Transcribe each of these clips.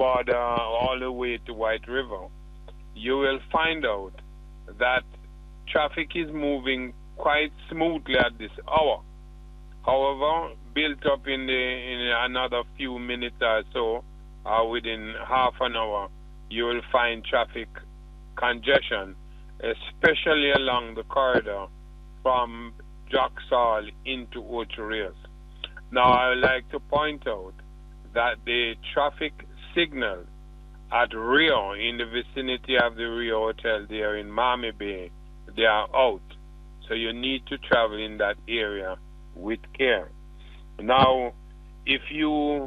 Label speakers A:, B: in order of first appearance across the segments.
A: border all the way to White River, you will find out that traffic is moving quite smoothly at this hour. However, built up in another few minutes or so, within half an hour, you will find traffic congestion, especially along the corridor from Jaxall into Ocho Rios. Now, I would like to point out that the traffic signals at Rio, in the vicinity of the Rio Hotel there in Miami Bay, they are out. So you need to travel in that area with care. Now, if you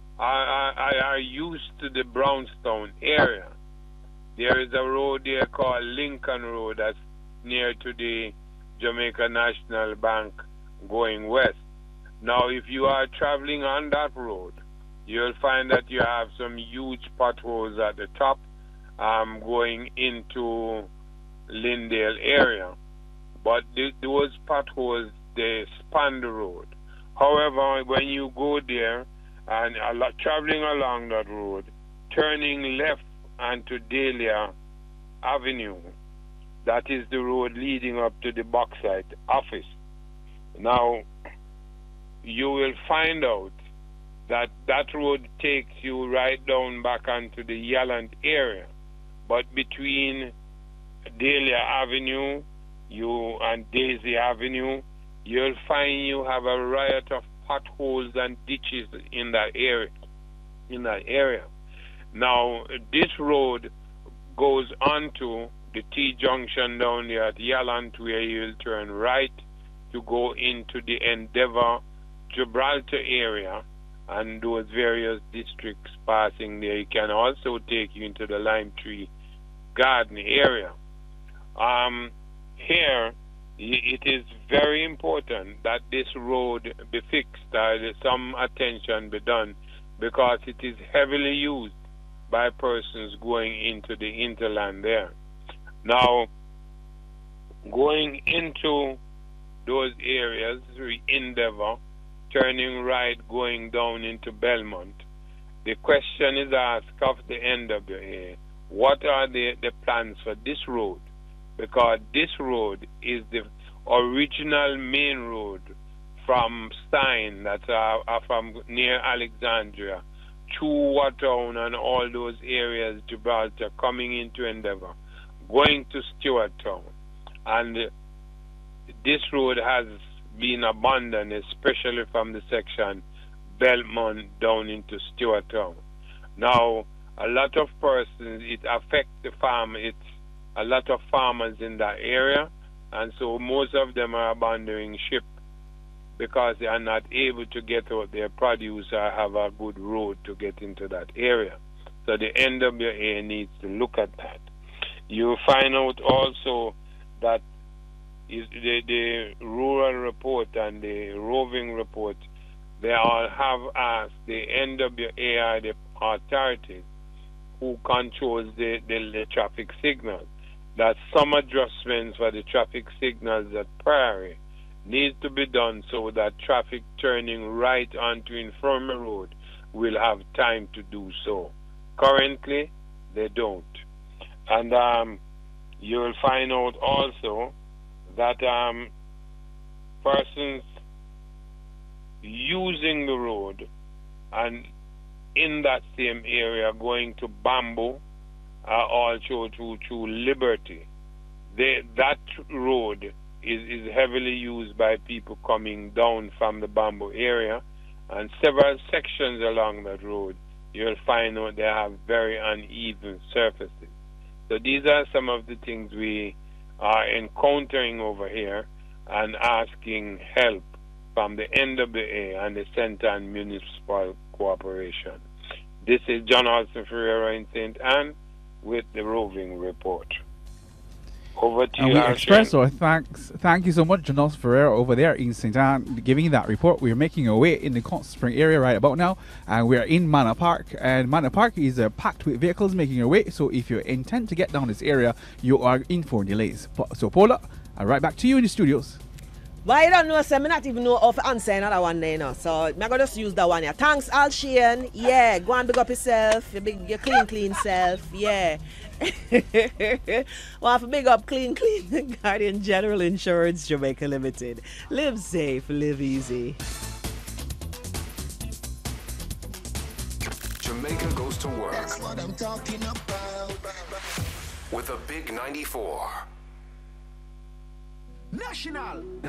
A: are used to the Brownstown area, there is a road there called Lincoln Road that's near to the Jamaica National Bank going west. Now, if you are traveling on that road, you'll find that you have some huge potholes at the top going into Lindale area. But those potholes, they span the road. However, when you go there and traveling along that road, turning left onto Dahlia Avenue, that is the road leading up to the Bauxite office. Now, you will find out that that road takes you right down back onto the Yallant area. But between Dahlia Avenue and Daisy Avenue, you'll find you have a riot of potholes and ditches in that area. Now, this road goes on to the T-junction down there at Yallant, where you'll turn right to go into the Endeavour, Gibraltar area, and those various districts passing there. It can also take you into the Lime Tree Garden area. Here, it is very important that this road be fixed, some attention be done, because it is heavily used by persons going into the hinterland there. Now, going into those areas, Endeavour, turning right, going down into Belmont, the question is asked of the NWA, what are the plans for this road? Because this road is the original main road from Stein, that's from near Alexandria, through Watertown and all those areas, Gibraltar, coming into Endeavour, going to Stewarttown. And this road has been abandoned, especially from the section Belmont down into Stewarttown. Now, a lot of persons, it affects the farm. It's a lot of farmers in that area, and so most of them are abandoning ship because they are not able to get out their produce or have a good road to get into that area. So the NWA needs to look at that. You find out also that the rural report and the roving report, they all have asked the NWA or the authorities who controls the traffic signals, that some adjustments for the traffic signals at Prairie needs to be done so that traffic turning right onto Infirmary Road will have time to do so. Currently, they don't. And you will find out also that persons using the road and in that same area going to Bamboo, also to Liberty, that road is heavily used by people coming down from the Bamboo area, and several sections along that road you'll find out they have very uneven surfaces. So these are some of the things we are encountering over here and asking help from the NWA and the Centre Municipal Corporation. This is John Austin Ferreira in St. Anne with the Roving Report. Over to you,
B: we express our thanks. Thank you so much, John Austin Ferreira over there in St. Anne, giving that report. We're making our way in the Cold Spring area right about now, and we're in Manor Park. And Manor Park is packed with vehicles making their way, so if you intend to get down this area, you are in for delays. So, Paula, right back to you in the studios.
C: But I don't know, so I not even know how to answer another one there, you know. So I'm going to just use that one here. Thanks, Al Shane. Yeah, go and big up yourself. Your clean self. Yeah. Well, for big up clean, Guardian General Insurance Jamaica Limited. Live safe, live easy.
D: Jamaica goes to work.
E: That's what I'm talking about.
D: With a big 94.
E: National.